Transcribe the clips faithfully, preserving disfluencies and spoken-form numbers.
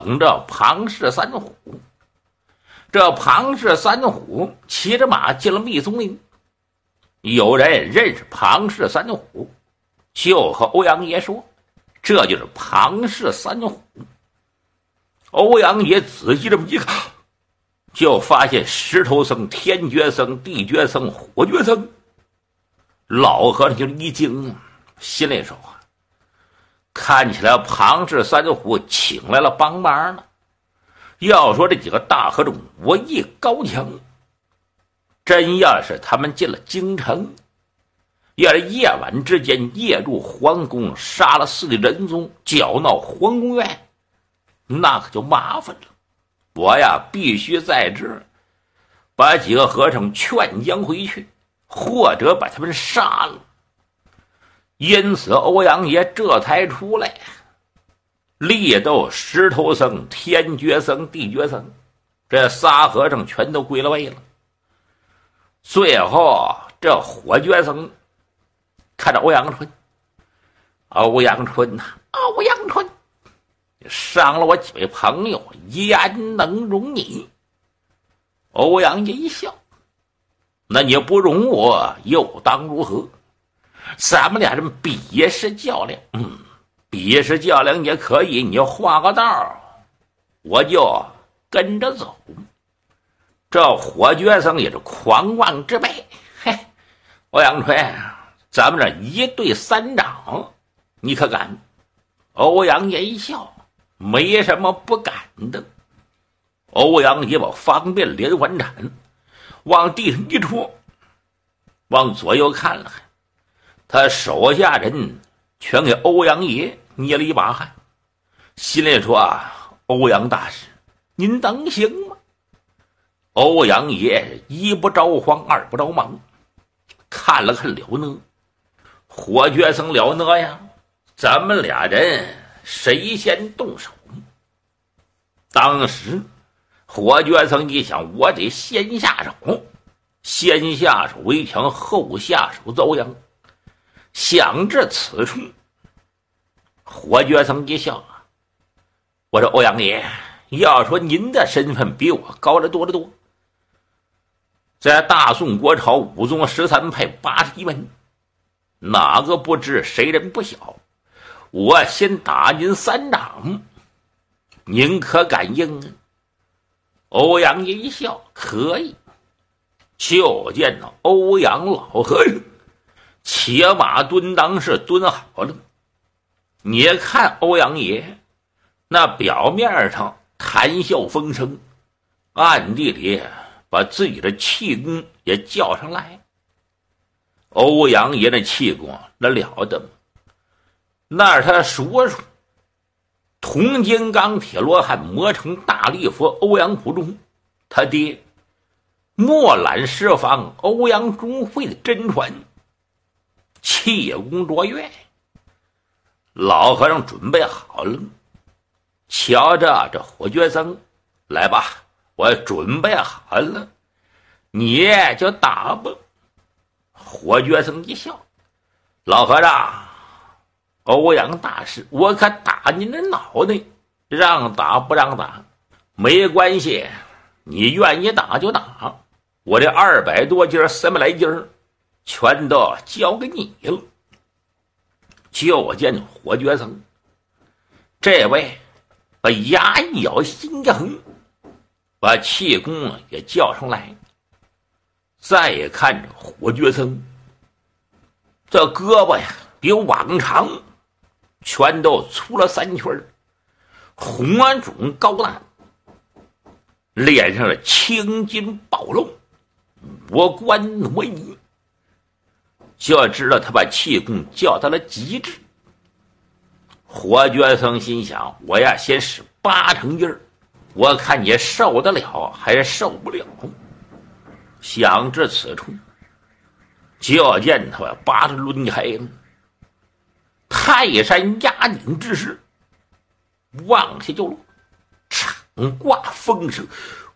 着庞氏三虎。这庞氏三虎骑着马进了密松林，有人认识庞氏三虎，就和欧阳爷说，这就是庞氏三虎。欧阳爷仔细这么一看，就发现石头僧、天绝僧、地绝僧、火绝僧。老和尚就一惊，心里说，看起来庞氏三虎请来了帮忙呢。要说这几个大和尚武艺高强，真要是他们进了京城，要是夜晚之间夜入皇宫，杀了四个人宗，搅闹皇宫院，那可就麻烦了。我呀必须在这儿把几个和尚劝将回去，或者把他们杀了。因此欧阳爷这才出来力斗石头僧、天绝僧、地绝僧，这仨和尚全都归了位了。最后这火绝僧看着欧阳春，欧阳春呐、啊，欧阳春，伤了我几位朋友，焉能容你？欧阳爷一笑，那你不容我又当如何？咱们俩人比试较量，嗯，比试较量也可以，你画个道，我就跟着走。这火绝僧也是狂妄之辈，嘿，欧阳春，咱们这一对三掌，你可敢？欧阳爷一笑，没什么不敢的。欧阳爷把方便连环铲往地上一戳，往左右看了看，他手下人全给欧阳爷捏了一把汗，心里说啊，欧阳大师，您能行吗？欧阳爷一不着慌，二不着忙，看了看了呢，火绝僧了呢呀，咱们俩人谁先动手？当时火绝僧一想，我得先下手，先下手为强，后下手遭殃。想至此处，火绝僧一笑，我说欧阳爷，要说您的身份比我高得多得多，在大宋国朝武宗十三派八十一门，哪个不知谁人不晓？我先打您三掌，您可敢应啊？欧阳爷一笑，可以。就见到欧阳老和尚骑马蹲裆是蹲好了，你看欧阳爷那表面上谈笑风生，暗地里把自己的气功也叫上来。欧阳爷的气功那了得吗？那是他叔叔铜金刚铁罗汉磨成大力佛欧阳普忠，他爹墨览释放欧阳中会的真传，气功卓越。老和尚准备好了，瞧着这火绝僧，来吧，我准备好了，你就打吧。火绝僧一笑，老和尚，欧阳大师，我可打您的脑袋，让打不让打没关系，你愿意打就打，我这二百多斤三百来斤全都交给你了。就见火绝僧这位把牙一咬，心一横，把气功也叫上来。再看着火绝僧这胳膊呀比往常全都粗了三圈，红肿高大，脸上的青筋暴露，五官挪移，就要知道他把气功叫到了极致。火绝僧心想，我呀先使八成劲儿，我看你受得了还是受不了。想至此处，就见他把八字抡开了，泰山压顶之势，往下就落，长挂风声。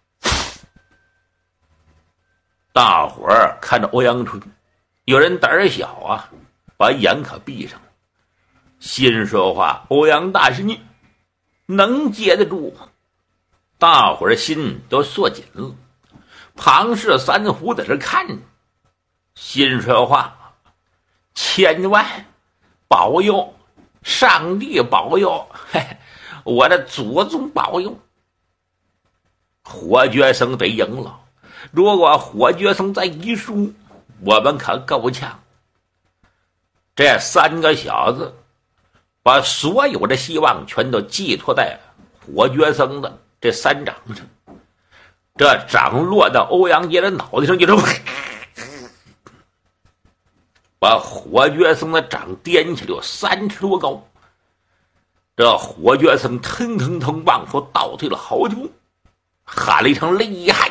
大伙儿看着欧阳春，有人胆儿小啊，把眼可闭上了，心说话，欧阳大师你能接得住吗？大伙儿心都缩紧了。庞氏三虎在这看着，心说话：千万保佑，上帝保佑，嘿，我的祖宗保佑。火绝僧得赢了，如果火绝僧再一输，我们可够呛。这三个小子把所有的希望全都寄托在火绝僧的这三掌上，这掌落到欧阳杰的脑袋上，就这么把火绝僧的掌掂起来有三尺多高。这火绝僧腾腾腾往后倒退了好久，喊了一声厉害，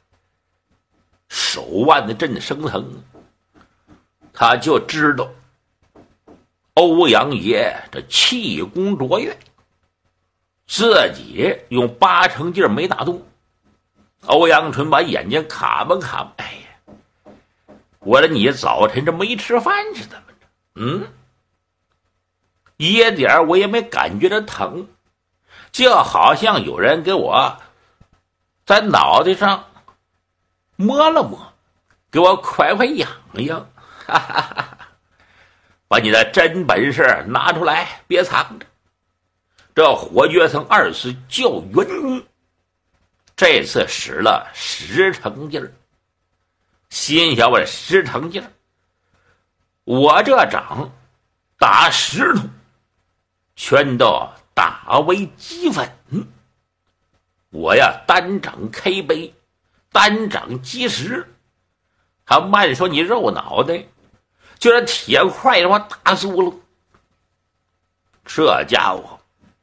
手腕的震生疼。他就知道欧阳爷这气功卓越，自己用八成劲儿没打动。欧阳春把眼睛卡吧卡吧，哎呀，我说你早晨这没吃饭是怎么着？嗯，一点我也没感觉着疼，就好像有人给我在脑袋上摸了摸，给我快快痒痒。哈哈哈！把你的真本事拿出来，别藏着。这火绝僧二次救援功，这次使了十成劲儿。心想我十成劲儿，我这掌打石头，全都打为齑粉。我呀，单掌 K 杯，单掌击石。他慢说你肉脑袋，就这铁块让我打酥了。这家伙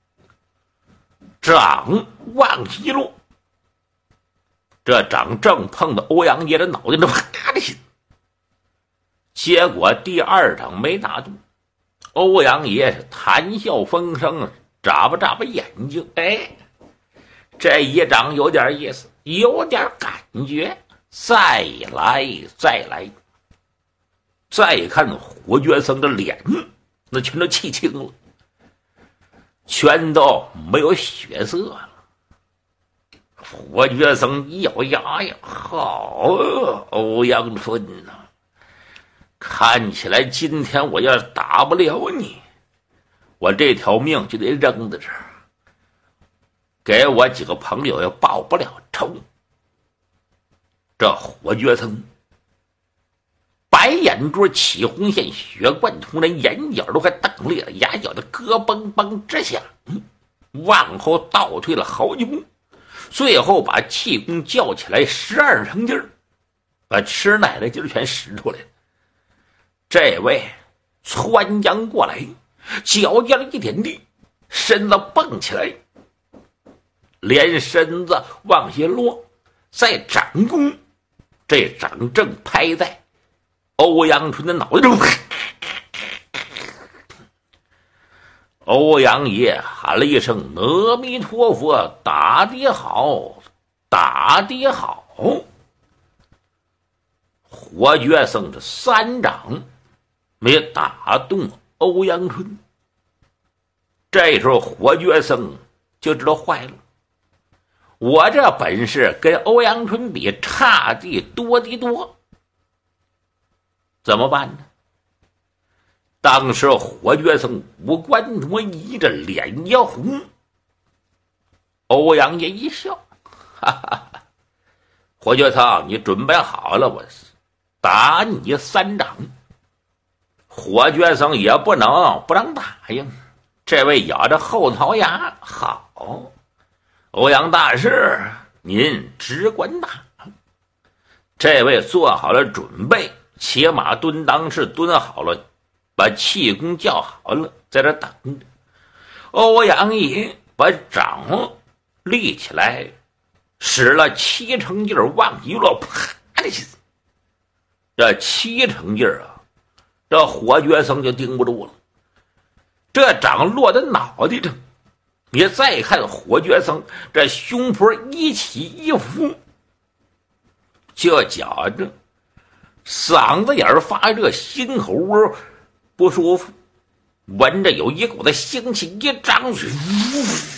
掌往一落，这掌正碰到欧阳杰的脑袋，这啪的心。结果第二掌没打住，欧阳爷是谈笑风生，眨巴眨巴眼睛，哎，这一掌有点意思，有点感觉，再来再来。再看火绝僧的脸，那全都气青了，全都没有血色了。火绝僧一咬牙呀，好啊，欧阳春呐、啊，看起来今天我要打不了你，我这条命就得扔在这儿，给我几个朋友也报不了仇。这火绝僧白眼珠起红线，血贯通人，眼角都快瞪裂了，牙咬的咯嘣嘣直响，往后倒退了好几步，最后把气功叫起来十二成劲儿，把吃奶的劲儿全使出来了。这位窜将过来，脚尖一点地，身子蹦起来，连身子往下落，再掌功，这掌正拍在欧阳春的脑袋中。欧阳爷喊了一声阿弥陀佛，打得好，打得好。火绝僧这三掌没打动欧阳春。这时候火绝僧就知道坏了，我这本事跟欧阳春比差的多的多，怎么办呢？当时火绝僧五官挪移着，脸一红。欧阳爷一笑，哈哈哈，火绝僧，你准备好了，我打你三掌。火绝僧也不能不让打呀，这位咬着后槽牙，好，欧阳大师，您只管打。这位做好了准备，骑马蹲裆式蹲好了，把气功叫好了，在这等着。欧阳爷把掌立起来，使了七成劲儿往一落，啪的一下，这七成劲儿啊，这火绝僧就顶不住了。这掌落在脑袋上，你再看火绝僧这胸脯一起一伏，就觉着嗓子眼儿发热，心口窝不舒服，闻着有一股子腥气一张嘴，